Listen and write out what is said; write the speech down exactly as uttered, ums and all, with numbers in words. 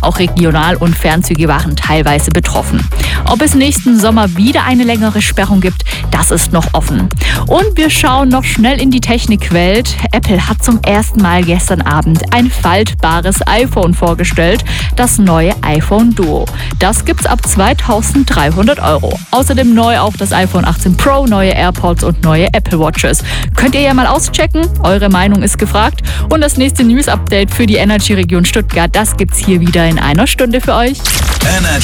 Auch Regional- und Fernzüge waren teilweise betroffen. Ob es nächsten Sommer wieder eine längere Sperrung gibt, das ist noch offen. Und wir schauen noch schnell in die Technikwelt. Apple hat zum ersten Mal gestern Abend ein faltbares iPhone vorgestellt, das neue iPhone Duo. Das gibt's ab zweitausenddreihundert Euro. Außerdem neu auch das iPhone achtzehn Pro, neue AirPods und neue Apple Watches. Könnt ihr ja mal auschecken, eure Meinung ist gefragt. Und das nächste News-Update für die Energy-Region Stuttgart, das gibt's hier wieder in einer Stunde für euch. Energy